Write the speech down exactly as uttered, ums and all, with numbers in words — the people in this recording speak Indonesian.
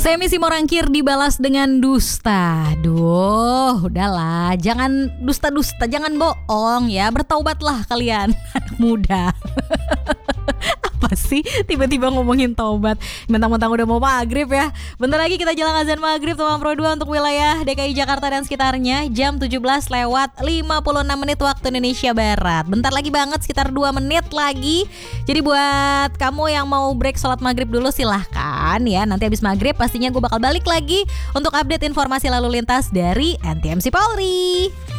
Semi Simorangkir dibalas dengan dusta. Duh, udahlah, jangan dusta-dusta, jangan bohong ya. Bertaubatlah kalian, anak muda. Apa sih tiba-tiba ngomongin taubat? Mentang-mentang udah mau maghrib ya. Bentar lagi kita jalan azan maghrib Tomang Pro dua untuk wilayah D K I Jakarta dan sekitarnya. Jam tujuh belas lewat lima puluh enam menit waktu Indonesia Barat. Bentar lagi banget, sekitar dua menit lagi. Jadi buat kamu yang mau break sholat maghrib dulu silahkan ya. Nanti habis maghrib pastinya gue bakal balik lagi untuk update informasi lalu lintas dari N T M C Polri.